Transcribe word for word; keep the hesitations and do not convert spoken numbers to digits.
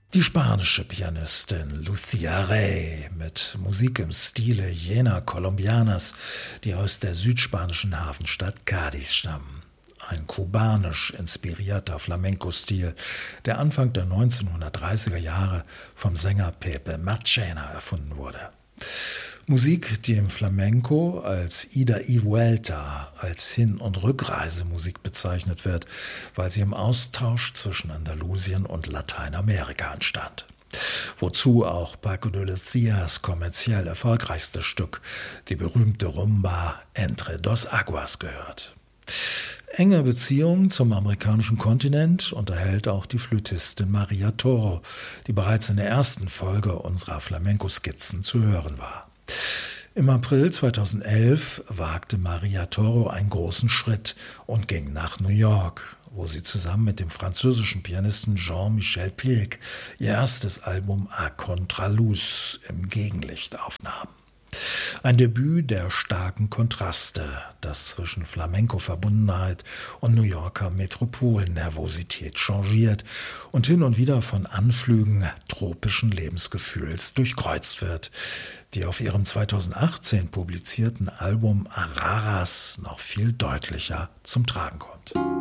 Die spanische Pianistin Lucía Rey mit Musik im Stile jener Colombianas, die aus der südspanischen Hafenstadt Cádiz stammen. Ein kubanisch inspirierter Flamenco-Stil, der Anfang der neunzehnhundertdreißiger Jahre vom Sänger Pepe Marchena erfunden wurde. Musik, die im Flamenco als Ida y Vuelta, als Hin- und Rückreisemusik bezeichnet wird, weil sie im Austausch zwischen Andalusien und Lateinamerika entstand. Wozu auch Paco de Lucías kommerziell erfolgreichstes Stück, die berühmte Rumba Entre dos Aguas, gehört. Enge Beziehung zum amerikanischen Kontinent unterhält auch die Flötistin Maria Toro, die bereits in der ersten Folge unserer Flamenco-Skizzen zu hören war. Im April zweitausendelf wagte Maria Toro einen großen Schritt und ging nach New York, wo sie zusammen mit dem französischen Pianisten Jean-Michel Pilk ihr erstes Album A Contraluz im Gegenlicht aufnahm. Ein Debüt der starken Kontraste, das zwischen Flamenco-Verbundenheit und New Yorker Metropolnervosität changiert und hin und wieder von Anflügen tropischen Lebensgefühls durchkreuzt wird, die auf ihrem zweitausendachtzehn publizierten Album Araras noch viel deutlicher zum Tragen kommt.